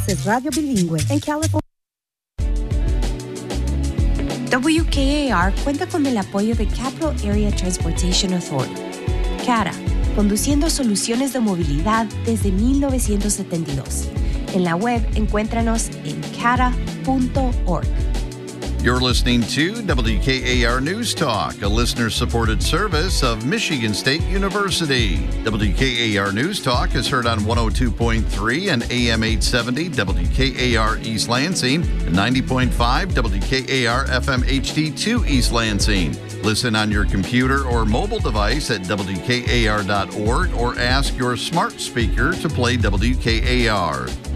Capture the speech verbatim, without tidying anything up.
This is Radio Bilingüe en California. W K A R cuenta con el apoyo de Capital Area Transportation Authority, C A R A, conduciendo soluciones de movilidad desde mil novecientos setenta y dos. En la web, encuéntranos en cara punto org. You're listening to W K A R News Talk, a listener-supported service of Michigan State University. W K A R News Talk is heard on one oh two point three and A M eight seventy W K A R East Lansing and ninety point five W K A R F M H D two East Lansing. Listen on your computer or mobile device at W K A R dot org or ask your smart speaker to play W K A R.